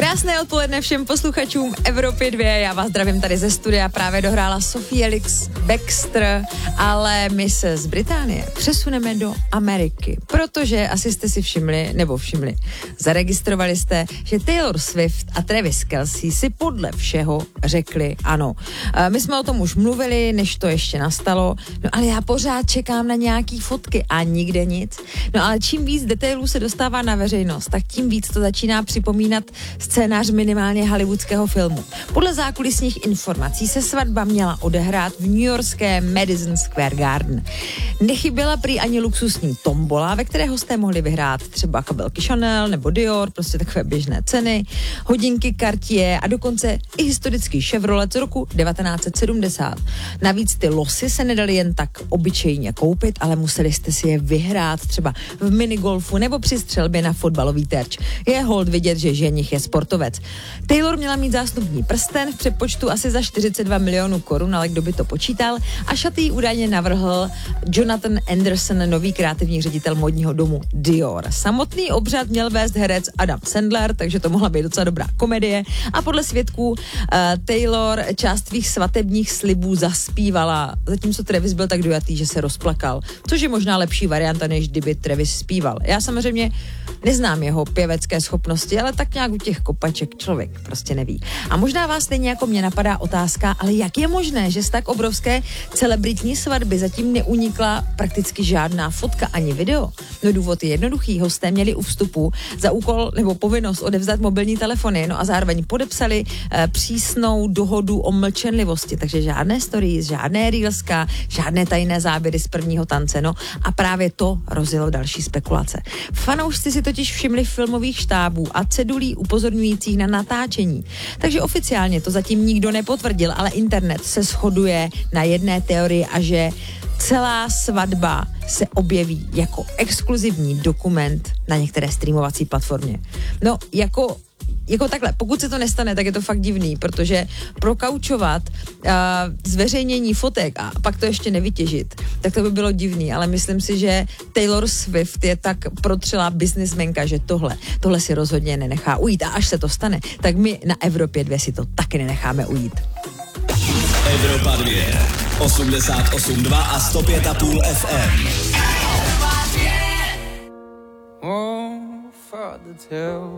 Krásné odpoledne všem posluchačům Evropy 2. Já vás zdravím tady ze studia. Právě dohrála Sophie Ellis Bextor, ale my se z Británie přesuneme do Ameriky, protože asi jste si všimli, zaregistrovali jste, že Taylor Swift a Travis Kelce si podle všeho řekli ano. My jsme o tom už mluvili, než to ještě nastalo, no ale já pořád čekám na nějaký fotky a nikde nic. No ale čím víc detailů se dostává na veřejnost, tak tím víc to začíná připomínat scénář minimálně hollywoodského filmu. Podle zákulisních informací se svatba měla odehrát v newyorské Madison Square Garden. Nechyběla prý ani luxusní tombola, ve které hosté mohli vyhrát třeba kabelky Chanel nebo Dior, prostě takové běžné ceny, hodinky Cartier a dokonce i historický Chevrolet z roku 1970. Navíc ty losy se nedaly jen tak obyčejně koupit, ale museli jste si je vyhrát třeba v minigolfu nebo při střelbě na fotbalový terč. Je hold vidět, že ženich je sportovec. Taylor měla mít zástupní prsten v přepočtu asi za 42 milionů korun, ale kdo by to počítal, a šaty jí údajně navrhl Jonathan Anderson, nový kreativní ředitel modního domu Dior. Samotný obřad měl vést herec Adam Sandler, takže to mohla být docela dobrá komedie, a podle svědků Taylor část svých svatebních slibů zaspívala, zatímco Travis byl tak dojatý, že se rozplakal, což je možná lepší varianta, než kdyby Travis zpíval. Já samozřejmě neznám jeho pěvecké schopnosti, ale tak nějak u těch kopaček člověk prostě neví. A možná vás stejně jako mě napadá otázka, ale jak je možné, že z tak obrovské celebritní svatby zatím neunikla prakticky žádná fotka ani video? No důvod je jednoduchý. Hosté měli u vstupu za úkol nebo povinnost odevzdat mobilní telefony, no a zároveň podepsali přísnou dohodu o mlčenlivosti, takže žádné stories, žádné reelska, žádné tajné záběry z prvního tance, no a právě to rozjelo další spekulace. Fanoušci si totiž všimli filmových štábů a cedulí upozorňujících na natáčení. Takže oficiálně to zatím nikdo nepotvrdil, ale internet se shoduje na jedné teorii, a že celá svatba se objeví jako exkluzivní dokument na některé streamovací platformě. No, jako takhle, pokud se to nestane, tak je to fakt divný, protože prokaučovat zveřejnění fotek a pak to ještě nevytěžit, tak to by bylo divný, ale myslím si, že Taylor Swift je tak protřelá biznismenka, že tohle si rozhodně nenechá ujít, a až se to stane, tak my na Evropě 2 si to taky nenecháme ujít. Evropa 2, 88,2 a 105,5 FM.